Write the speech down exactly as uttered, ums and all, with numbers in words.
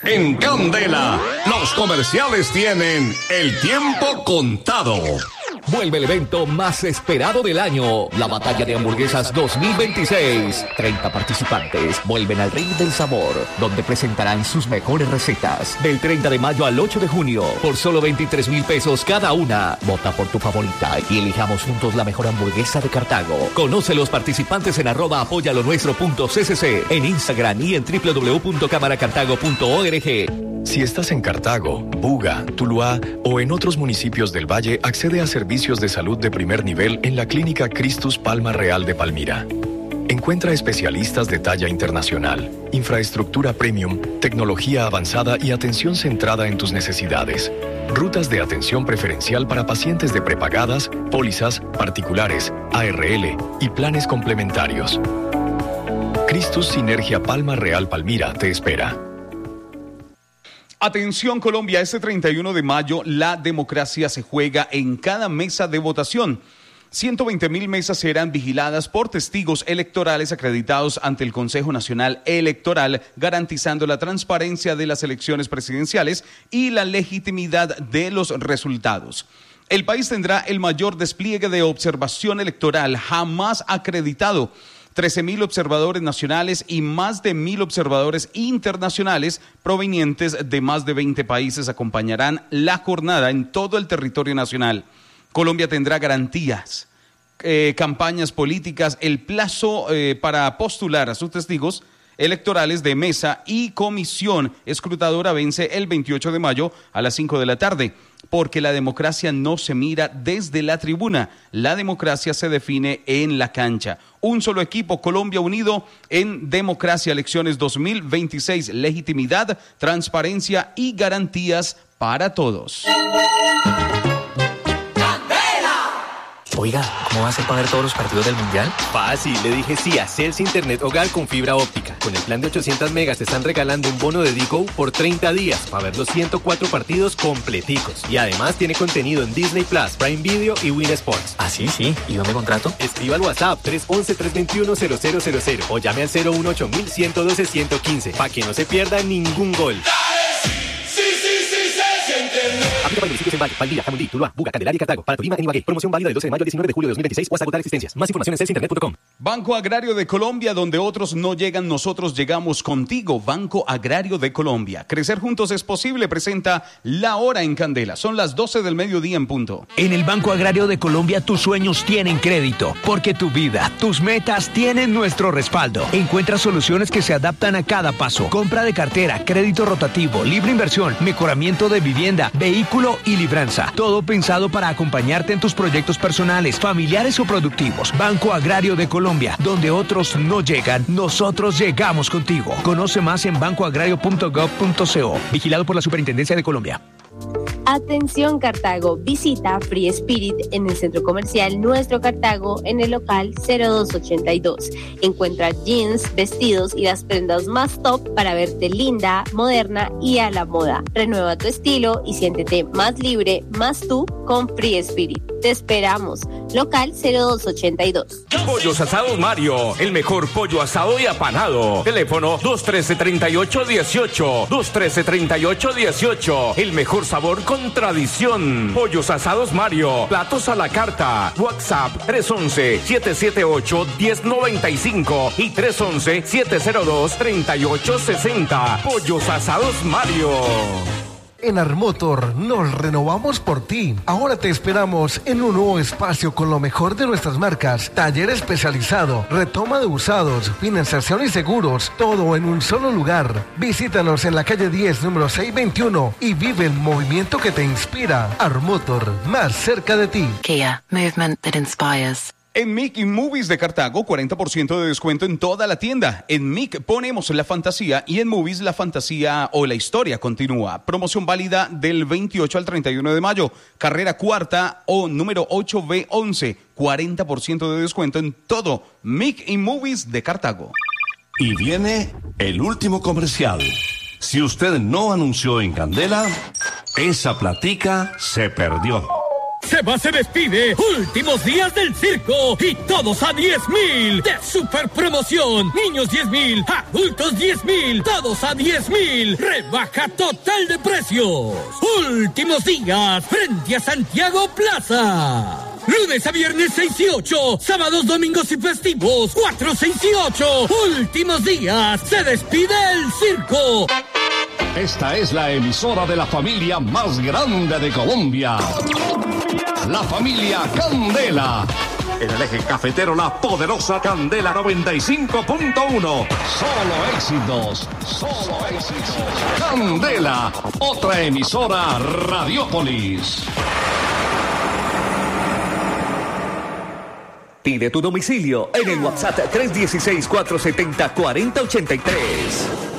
En Candela, los comerciales tienen el tiempo contado. Vuelve el evento más esperado del año, la Batalla de Hamburguesas dos mil veintiséis. treinta participantes vuelven al ring del sabor, donde presentarán sus mejores recetas. Del treinta de mayo al ocho de junio, por solo veintitrés mil pesos cada una. Vota por tu favorita y elijamos juntos la mejor hamburguesa de Cartago. Conoce los participantes en arroba apoyalonuestro.cc, en Instagram y en doble u doble u doble u punto cámara cartago punto org. Si estás en Cartago, Buga, Tuluá o en otros municipios del Valle, accede a servicios de salud de primer nivel en la Clínica Cristus Palma Real de Palmira. Encuentra especialistas de talla internacional, infraestructura premium, tecnología avanzada y atención centrada en tus necesidades. Rutas de atención preferencial para pacientes de prepagadas, pólizas, particulares, A R L y planes complementarios. Cristus Sinergia Palma Real Palmira te espera. Atención Colombia, este treinta y uno de mayo la democracia se juega en cada mesa de votación. ciento veinte mil mesas serán vigiladas por testigos electorales acreditados ante el Consejo Nacional Electoral, garantizando la transparencia de las elecciones presidenciales y la legitimidad de los resultados. El país tendrá el mayor despliegue de observación electoral jamás acreditado. trece mil observadores nacionales y más de mil observadores internacionales provenientes de más de veinte países acompañarán la jornada en todo el territorio nacional. Colombia tendrá garantías, eh, campañas políticas, el plazo eh, para postular a sus testigos electorales de mesa y comisión escrutadora vence el veintiocho de mayo a las cinco de la tarde, porque la democracia no se mira desde la tribuna, la democracia se define en la cancha. Un solo equipo, Colombia unido en democracia, elecciones dos mil veintiséis, legitimidad, transparencia y garantías para todos. Oiga, ¿cómo va a ser para ver todos los partidos del Mundial? Fácil, le dije sí a Celsi Internet Hogar con fibra óptica. Con el plan de ochocientos megas te están regalando un bono de Digo por treinta días para ver los ciento cuatro partidos completicos. Y además tiene contenido en Disney Plus, Prime Video y Win Sports. ¿Ah, sí? Sí. ¿Y dónde contrato? Escriba al WhatsApp tres once, tres veintiuno, cero cero cero cero o llame al cero uno ocho mil, ciento doce, ciento quince para que no se pierda ningún gol. Aplica para municipios en Valle, Valdivia, Jamundí, Tuluá, Buga, Candelaria y Cartago. Para Tolima, en Ibagué. Promoción válida del doce de mayo al diecinueve de julio de dos mil veintiséis o hasta agotar existencias. Más información en celsi internet punto com. Banco Agrario de Colombia, donde otros no llegan, nosotros llegamos contigo. Banco Agrario de Colombia. Crecer juntos es posible. Presenta La Hora en Candela. Son las doce del mediodía en punto. En el Banco Agrario de Colombia tus sueños tienen crédito, porque tu vida, tus metas tienen nuestro respaldo. Encuentra soluciones que se adaptan a cada paso. Compra de cartera, crédito rotativo, libre inversión, mejoramiento de vivienda, vehículo y libranza. Todo pensado para acompañarte en tus proyectos personales, familiares o productivos. Banco Agrario de Colombia, donde otros no llegan, nosotros llegamos contigo. Conoce más en banco agrario punto gov punto co. Vigilado por la Superintendencia de Colombia. Atención Cartago, visita Free Spirit en el centro comercial Nuestro Cartago en el local cero dos ochenta y dos. Encuentra jeans, vestidos y las prendas más top para verte linda, moderna y a la moda. Renueva tu estilo y siéntete más libre, más tú con Free Spirit. Te esperamos. Local cero dos ochenta y dos. Pollos Asados Mario, el mejor pollo asado y apanado. Teléfono dos uno tres, tres ocho uno ocho, dos uno tres, tres ocho uno ocho. El mejor sabor con tradición. Pollos Asados Mario, platos a la carta. WhatsApp tres once, siete siete ocho, diez noventa y cinco y tres once, siete cero dos, treinta y ocho sesenta. Pollos Asados Mario. En Armotor nos renovamos por ti. Ahora te esperamos en un nuevo espacio con lo mejor de nuestras marcas, taller especializado, retoma de usados, financiación y seguros, todo en un solo lugar. Visítanos en la calle diez, número seiscientos veintiuno y vive el movimiento que te inspira. Armotor, más cerca de ti. Kia, movement that inspires. En M I C y Movies de Cartago, cuarenta por ciento de descuento en toda la tienda. En M I C ponemos la fantasía y en Movies la fantasía o la historia continúa. Promoción válida del veintiocho al treinta y uno de mayo. Carrera cuarta o número ocho B once. cuarenta por ciento de descuento en todo M I C y Movies de Cartago. Y viene el último comercial. Si usted no anunció en Candela, esa platica se perdió. Seba se despide. Últimos días del circo y todos a diez mil de super promoción. Niños diez mil, adultos diez mil, todos a diez mil. Rebaja total de precios. Últimos días frente a Santiago Plaza. Lunes a viernes seis y ocho, sábados, domingos y festivos cuatro, seis y ocho. Últimos días. Se despide el circo. Esta es la emisora de la familia más grande de Colombia. La familia Candela. En el eje cafetero, la poderosa Candela noventa y cinco punto uno. Solo éxitos, solo éxitos. Candela, otra emisora Radiópolis. Pide tu domicilio en el WhatsApp tres uno seis, cuatro siete cero, cuatro cero ocho tres.